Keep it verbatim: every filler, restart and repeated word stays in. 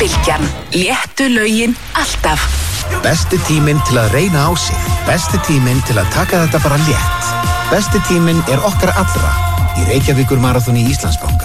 Bylgjan. Léttu lögin alltaf. Besti tíminn til að reyna á sig. Besti tíminn til að taka þetta bara létt. Besti tíminn er okkar allra í Reykjavíkur Marathoni Íslandsbanka.